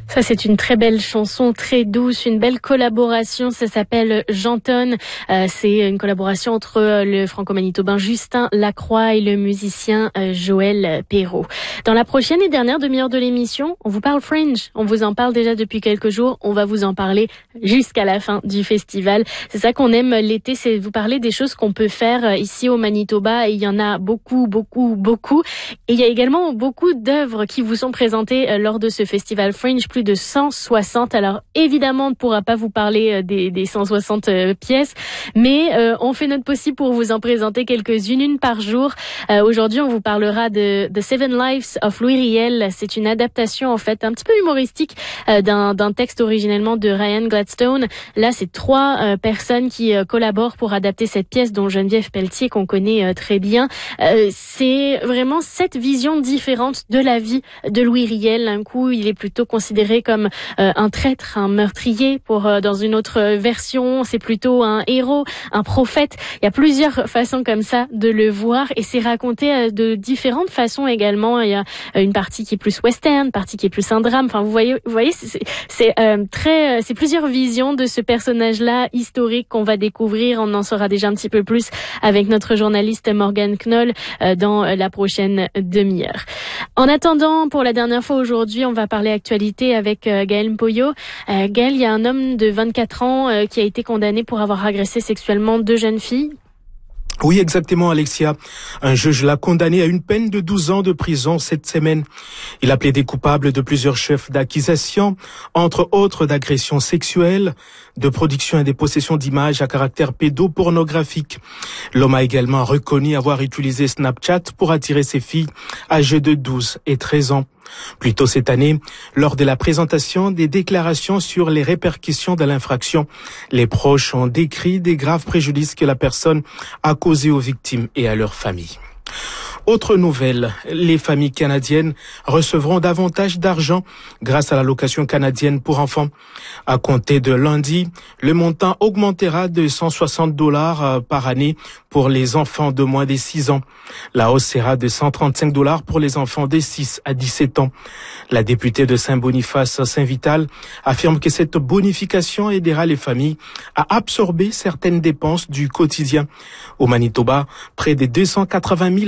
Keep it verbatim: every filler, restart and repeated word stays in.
Ça, c'est une très belle chanson, très douce, une belle collaboration. Ça s'appelle J'entonne. Euh, c'est une collaboration entre le franco-manitobain Justin Lacroix et le musicien euh, Joël Perrault. Dans la prochaine et dernière demi-heure de l'émission, on vous parle Fringe. On vous en parle déjà depuis quelques jours. On va vous en parler jusqu'à la fin du festival. C'est ça qu'on aime l'été, c'est vous parler des choses qu'on peut faire ici au Manitoba. Et il y en a beaucoup, beaucoup, beaucoup. Et il y a également beaucoup d'œuvres qui vous sont présentées lors de ce festival Fringe. Plus de cent soixante. Alors évidemment, on ne pourra pas vous parler des, des cent soixante euh, pièces, mais euh, on fait notre possible pour vous en présenter quelques-unes, une par jour. Euh, aujourd'hui, on vous parlera de The Seven Lives of Louis Riel. C'est une adaptation en fait un petit peu humoristique euh, d'un, d'un texte originellement de Ryan Gladstone. Là, c'est trois euh, personnes qui euh, collaborent pour adapter cette pièce, dont Geneviève Pelletier, qu'on connaît euh, très bien. Euh, c'est vraiment sept visions différentes de la vie de Louis Riel. Un coup, il est plutôt considéré comme euh, un traître, un meurtrier. Pour euh, dans une autre version, c'est plutôt un héros, un prophète. Il y a plusieurs façons comme ça de le voir et c'est raconté euh, de différentes façons également. Il y a euh, une partie qui est plus western, une partie qui est plus un drame. Enfin, vous voyez, vous voyez, c'est, c'est euh, très, euh, c'est plusieurs visions de ce personnage-là historique qu'on va découvrir. On en saura déjà un petit peu plus avec notre journaliste Morgane Knoll euh, dans la prochaine demi-heure. En attendant, pour la dernière fois aujourd'hui, on va parler actualité avec euh, Gaël Mpoyo. Euh, Gaël, il y a un homme de vingt-quatre ans euh, qui a été condamné pour avoir agressé sexuellement deux jeunes filles. Oui, exactement, Alexia. Un juge l'a condamné à une peine de douze ans de prison cette semaine. Il a plaidé coupable de plusieurs chefs d'accusation, entre autres d'agressions sexuelles, de production et de possession d'images à caractère pédopornographique. L'homme a également reconnu avoir utilisé Snapchat pour attirer ses filles âgées de douze et treize ans. Plus tôt cette année, lors de la présentation des déclarations sur les répercussions de l'infraction, les proches ont décrit des graves préjudices que la personne a causés aux victimes et à leurs familles. Autre nouvelle, les familles canadiennes recevront davantage d'argent grâce à l'allocation canadienne pour enfants. À compter de lundi, le montant augmentera de cent soixante dollars par année pour les enfants de moins de six ans. La hausse sera de cent trente-cinq dollars pour les enfants de six à dix-sept ans. La députée de Saint-Boniface-Saint-Vital affirme que cette bonification aidera les familles à absorber certaines dépenses du quotidien. Au Manitoba, près de deux cent quatre-vingt mille